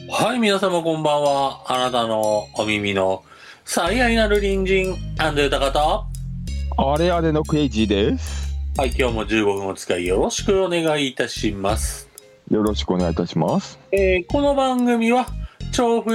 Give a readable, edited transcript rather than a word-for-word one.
はい、皆様こんばんは。あなたのお耳の最愛なる隣人、アンドユタカと。 あれあれのクレイジーです。 はい、今日も15分お使いよろしくお願いいたします。 よろしくお願いいたします。 この番組は、調布